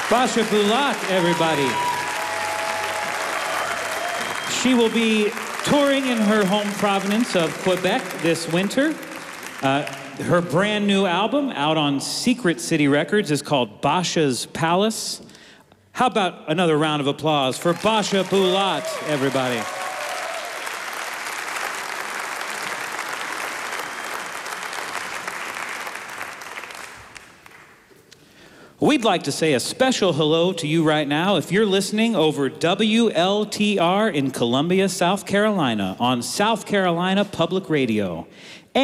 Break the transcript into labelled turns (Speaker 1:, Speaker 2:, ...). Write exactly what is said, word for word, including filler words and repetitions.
Speaker 1: Basha Bulat, everybody. She will be touring in her home province of Quebec this winter. Uh, her brand new album out on Secret City Records is called Basha's Palace. How about another round of applause for Basha Bulat, everybody? We'd like to say a special hello to you right now if you're listening over W L T R in Columbia, South Carolina on South Carolina Public Radio.